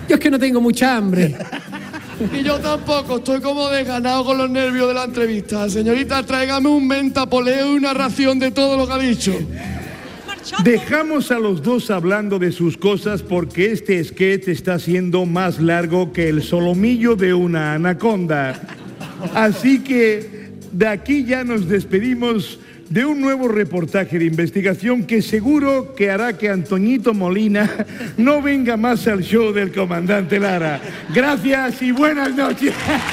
Yo es que no tengo mucha hambre. Y yo tampoco, estoy como desganado con los nervios de la entrevista. Señorita, tráigame un mentapoleo y una ración de todo lo que ha dicho. Dejamos a los dos hablando de sus cosas porque este sketch está siendo más largo que el solomillo de una anaconda. Así que de aquí ya nos despedimos de un nuevo reportaje de investigación que seguro que hará que Antoñito Molina no venga más al show del comandante Lara. Gracias y buenas noches.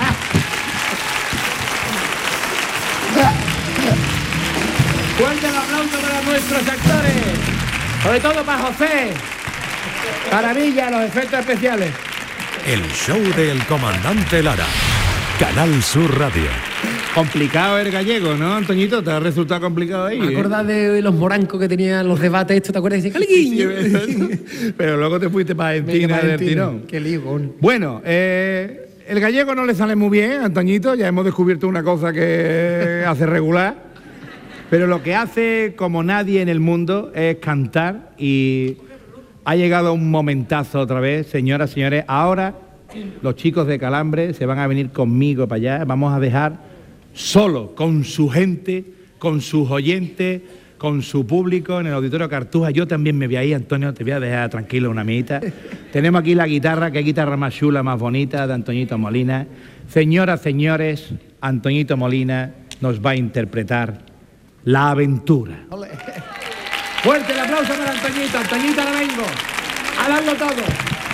Fuerte el aplauso para nuestros actores. Sobre todo para José. Maravilla, los efectos especiales. El show del comandante Lara. Canal Sur Radio. Complicado el gallego, ¿no, Antoñito? ¿Te ha resultado complicado ahí? ¿Me acordás de los morancos que tenían los debates estos? ¿Te acuerdas? Dice, Sí, pero luego te fuiste para Argentina del tirón. Qué ligón. Bueno, el gallego no le sale muy bien, Antoñito. Ya hemos descubierto una cosa que hace regular. Pero lo que hace como nadie en el mundo es cantar y ha llegado un momentazo otra vez, señoras, señores. Ahora los chicos de Calambre se van a venir conmigo para allá. Vamos a dejar solo con su gente, con sus oyentes, con su público en el Auditorio Cartuja. Yo también me voy a ir, Antonio, te voy a dejar tranquilo una mitad. Tenemos aquí la guitarra, que guitarra más chula, más bonita, de Antoñito Molina. Señoras, señores, Antoñito Molina nos va a interpretar La Aventura. Olé. Fuerte el aplauso para Antoñito. Antoñito, ahora vengo a darlo todo.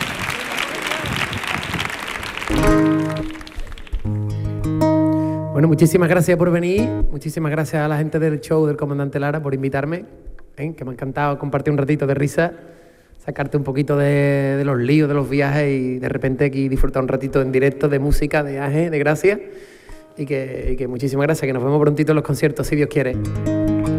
Bueno, muchísimas gracias por venir. Muchísimas gracias a la gente del show del comandante Lara por invitarme. Que me ha encantado compartir un ratito de risa, sacarte un poquito de los líos, de los viajes y de repente aquí disfrutar un ratito en directo de música, de viaje, de gracia. Y que muchísimas gracias, que nos vemos prontito en los conciertos, si Dios quiere.